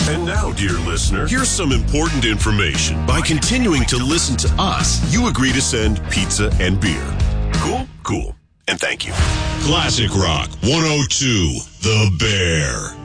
And now, dear listener, here's some important information. By continuing to listen to us, you agree to send pizza and beer. Cool? Cool. And thank you. Classic Rock 102, The Bear.